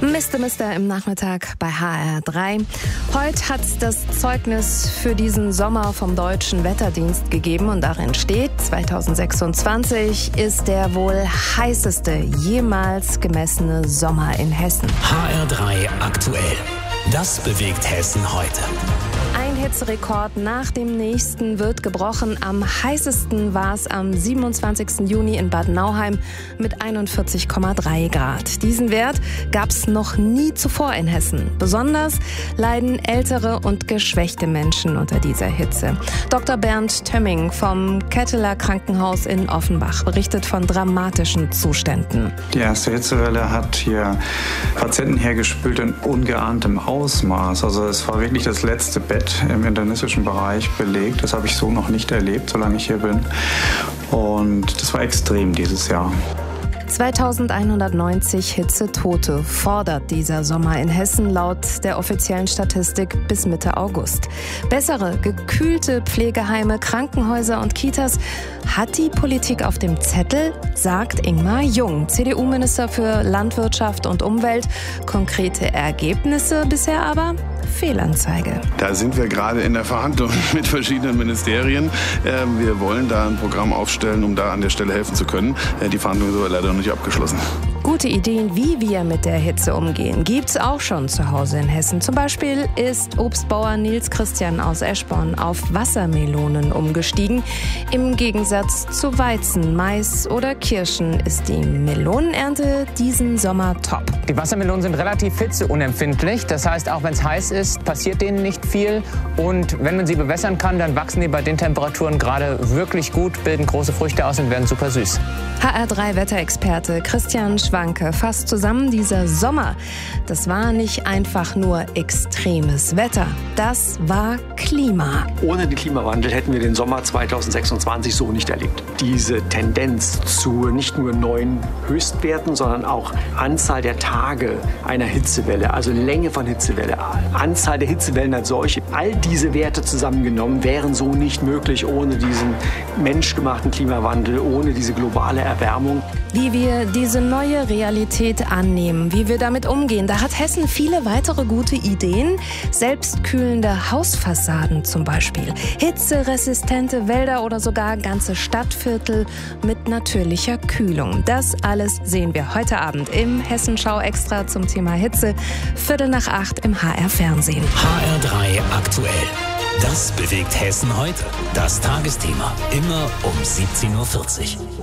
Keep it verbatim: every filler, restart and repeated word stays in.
Mister Mister im Nachmittag bei H R drei. Heute hat es das Zeugnis für diesen Sommer vom Deutschen Wetterdienst gegeben und darin steht, zweitausendsechsundzwanzig ist der wohl heißeste jemals gemessene Sommer in Hessen. H R drei aktuell. Das bewegt Hessen heute. Ein Hitzerekord nach dem nächsten wird gebrochen. Am heißesten war es am siebenundzwanzigsten Juni in Bad Nauheim mit einundvierzig Komma drei Grad. Diesen Wert gab es noch nie zuvor in Hessen. Besonders leiden ältere und geschwächte Menschen unter dieser Hitze. Doktor Bernd Tömming vom Ketteler Krankenhaus in Offenbach berichtet von dramatischen Zuständen. Die erste Hitzewelle hat hier Patienten hergespült in ungeahntem Ausmaß. Also es war wirklich das letzte Bett im internistischen Bereich belegt. Das habe ich so noch nicht erlebt, solange ich hier bin. Und das war extrem dieses Jahr. zweitausendeinhundertneunzig Hitzetote fordert dieser Sommer in Hessen laut der offiziellen Statistik bis Mitte August. Bessere, gekühlte Pflegeheime, Krankenhäuser und Kitas hat die Politik auf dem Zettel, sagt Ingmar Jung, C D U-Minister für Landwirtschaft und Umwelt. Konkrete Ergebnisse bisher aber Fehlanzeige. Da sind wir gerade in der Verhandlung mit verschiedenen Ministerien. Wir wollen da ein Programm aufstellen, um da an der Stelle helfen zu können. Die Verhandlungen sind aber leider noch nicht abgeschlossen. Gute Ideen, wie wir mit der Hitze umgehen, gibt's auch schon zu Hause in Hessen. Zum Beispiel ist Obstbauer Nils Christian aus Eschborn auf Wassermelonen umgestiegen. Im Gegensatz zu Weizen, Mais oder Kirschen ist die Melonenernte diesen Sommer top. Die Wassermelonen sind relativ hitzeunempfindlich. Das heißt, auch wenn es heiß ist, passiert denen nicht viel. Und wenn man sie bewässern kann, dann wachsen die bei den Temperaturen gerade wirklich gut, bilden große Früchte aus und werden super süß. H R drei Wetterexperte Christian Schwanke fasst zusammen, dieser Sommer, das war nicht einfach nur extremes Wetter, das war Klima. Ohne den Klimawandel hätten wir den Sommer zweitausendsechsundzwanzig so nicht erlebt. Diese Tendenz zu nicht nur neuen Höchstwerten, sondern auch Anzahl der Tage einer Hitzewelle, also Länge von Hitzewelle, Anzahl der Hitzewellen als solche, all diese Werte zusammengenommen wären so nicht möglich ohne diesen menschgemachten Klimawandel, ohne diese globale Erwärmung. Wie wir diese neue Realität annehmen, wie wir damit umgehen, da hat Hessen viele weitere gute Ideen. Selbstkühlende Hausfassaden zum Beispiel, hitzeresistente Wälder oder sogar ganze Stadtviertel mit natürlicher Kühlung. Das alles sehen wir heute Abend im Hessenschau Extra zum Thema Hitze, Viertel nach acht im H R Fernsehen. H R drei aktuell. Das bewegt Hessen heute. Das Tagesthema immer um siebzehn Uhr vierzig.